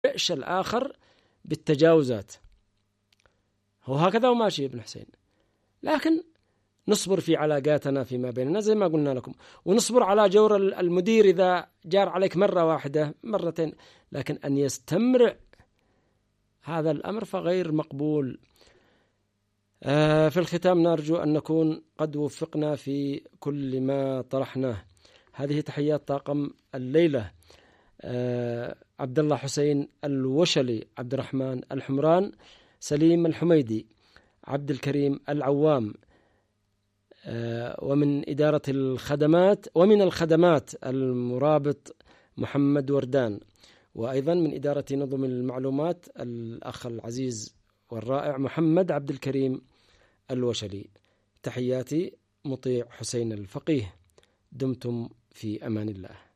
يأش الآخر بالتجاوزات، هو هكذا وماشي ابن حسين، لكن نصبر في علاقاتنا فيما بيننا زي ما قلنا لكم، ونصبر على جور المدير إذا جار عليك مرة واحدة مرتين، لكن أن يستمر هذا الأمر فغير مقبول. في الختام نرجو أن نكون قد وفقنا في كل ما طرحناه. هذه تحيات طاقم الليلة: عبد الله حسين الوشلي، عبد الرحمن الحمران، سليم الحميدي، عبد الكريم العوام، ومن إدارة الخدمات ومن الخدمات المرابط محمد وردان، وأيضا من إدارة نظم المعلومات الأخ العزيز والرائع محمد عبد الكريم الوشلي. تحياتي مطيع حسين الفقيه، دمتم في أمان الله.